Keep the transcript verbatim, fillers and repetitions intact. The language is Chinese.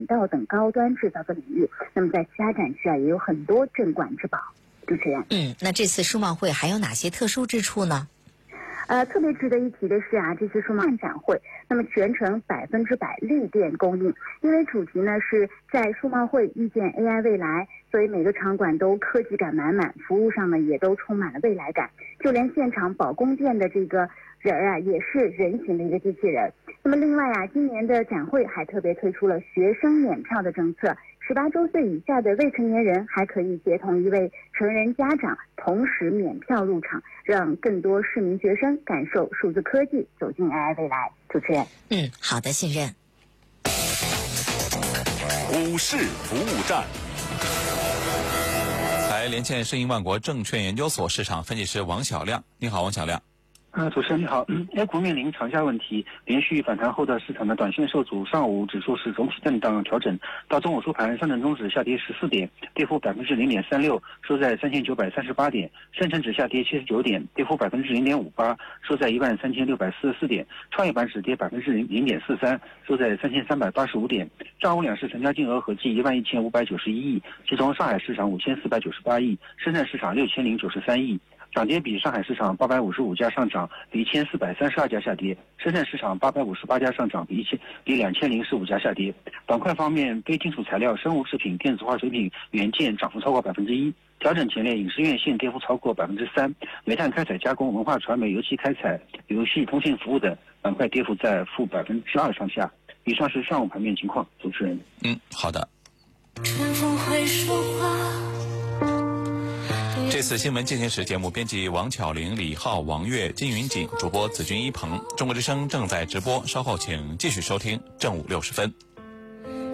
道等高端制造的领域。那么在其他展区啊，也有很多镇馆之宝。主持人， 嗯，那这次数贸会还有哪些特殊之处呢？ 呃，特别值得一提的是啊，这次数贸展会，那么全程百分之百绿电供应，因为主题呢是在数贸会遇见 A I 未来，所以每个场馆都科技感满满，服务上呢也都充满了未来感，就连现场保供电的这个人啊，也是人形的一个机器人。那么另外啊，今年的展会还特别推出了学生免票的政策，十八周岁以下的未成年人还可以协同一位成人家长同时免票入场，让更多市民学生感受数字科技，走进 A I 未来。主持人， 嗯，好的，信任。 股市服务站，来连线申银万国证券研究所市场分析师王小亮。你好，王小亮。 呃，主持人你好。A 股面临长假问题，连续反弹后的市场的短线受阻，上午指数是总体震荡调整，到中午收盘，上证综指下跌十四点，跌幅百分之零点三六，收在三千九百三十八点；深成指下跌七十九点，跌幅百分之零点五八，收在一万三千六百四十四点；创业板指跌百分之零零点四三，收在三千三百八十五点。上午两市成交金额合计一万一千五百九十一亿，其中上海市场五千四百九十八亿，深圳市场六千零九十三亿。涨跌比：上海市场八百五十五家上涨，比一千四百三十二家下跌；深圳市场八百五十八家上涨，比一千比两千零十五家下跌。板块方面，非金属材料、生物制品、电子化水品、元件涨幅超过百分之一。调整前列，影视院线跌幅超过百分之三，煤炭开采加工、文化传媒、油气开采、游戏、通信服务等板块跌幅在负百分之二上下。以上是上午盘面情况。主持人， 嗯，好的。 春风会说话。 这次新闻进行时节目编辑王巧玲、李浩、王悦、金云锦，主播子君一鹏。中国之声正在直播，稍后请继续收听正午六十分。